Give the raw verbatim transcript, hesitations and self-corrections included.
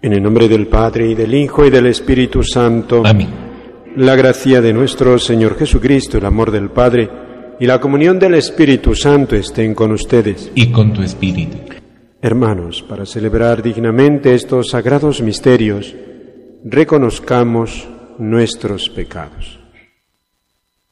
En el nombre del Padre, y del Hijo, y del Espíritu Santo. Amén. La gracia de nuestro Señor Jesucristo, el amor del Padre, y la comunión del Espíritu Santo estén con ustedes. Y con tu espíritu. Hermanos, para celebrar dignamente estos sagrados misterios, reconozcamos nuestros pecados.